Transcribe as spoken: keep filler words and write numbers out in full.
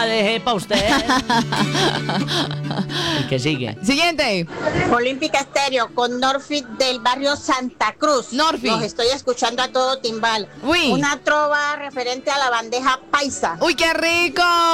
dejé para usted. El que sigue. Siguiente. Olímpica Estéreo con Norfit del barrio Santa Cruz. Norfit. Los estoy escuchando a todo timbal. Uy. Una trova referente a la bandeja paisa. Uy, qué rico.